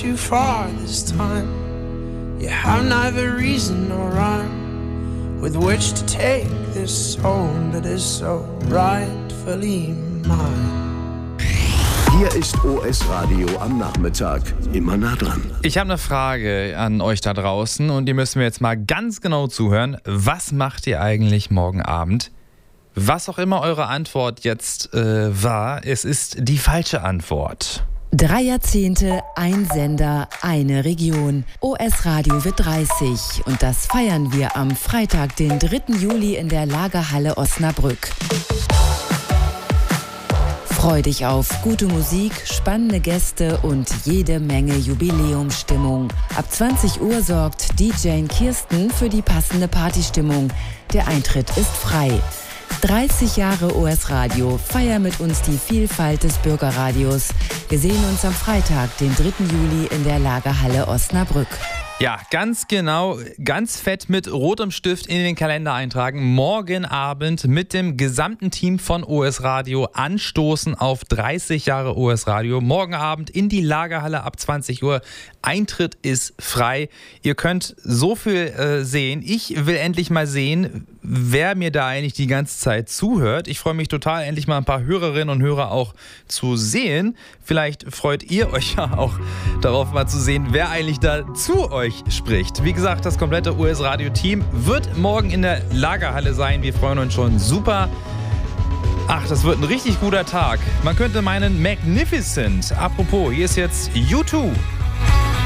too far this time. You have neither reason nor rhyme with which to take this soul that is so rightfully mine. Hier ist OS Radio am Nachmittag. Immer nah dran. Ich habe eine Frage an euch da draußen und die müssen wir jetzt mal ganz genau zuhören. Was macht ihr eigentlich morgen Abend? Was auch immer eure Antwort jetzt war, es ist die falsche Antwort. 3 Jahrzehnte, ein Sender, eine Region. OS Radio wird 30 und das feiern wir am Freitag, den 3. Juli in der Lagerhalle Osnabrück. Freu dich auf gute Musik, spannende Gäste und jede Menge Jubiläumsstimmung. Ab 20 Uhr sorgt DJ Kirsten für die passende Partystimmung. Der Eintritt ist frei. 30 Jahre OS Radio, feier mit uns die Vielfalt des Bürgerradios. Wir sehen uns am Freitag, den 3. Juli in der Lagerhalle Osnabrück. Ja, ganz genau, ganz fett mit rotem Stift in den Kalender eintragen. Morgen Abend mit dem gesamten Team von OS Radio anstoßen auf 30 Jahre OS Radio. Morgen Abend in die Lagerhalle ab 20 Uhr. Eintritt ist frei. Ihr könnt so viel sehen. Ich will endlich mal sehen, wer mir da eigentlich die ganze Zeit zuhört. Ich freue mich total, endlich mal ein paar Hörerinnen und Hörer auch zu sehen. Vielleicht freut ihr euch ja auch darauf, mal zu sehen, wer eigentlich da zu euch spricht. Wie gesagt, das komplette OS Radio Team wird morgen in der Lagerhalle sein. Wir freuen uns schon super. Ach, das wird ein richtig guter Tag. Man könnte meinen Magnificent. Apropos, hier ist jetzt U2.